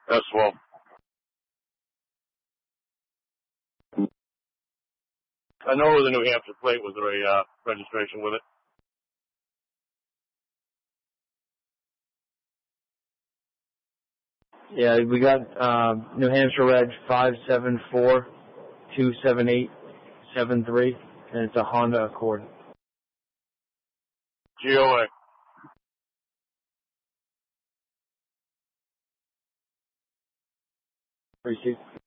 That's well. I know it was a New Hampshire plate. Was there a registration with it? Yeah, we got New Hampshire Reg 574-278-73, and it's a Honda Accord. GOA. Receipt.